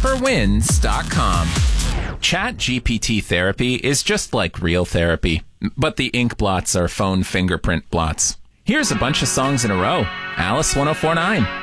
hyperwinds.com. ChatGPT therapy is just like real therapy, but the ink blots are phone fingerprint blots. Here's a bunch of songs in a row. Alice 1049.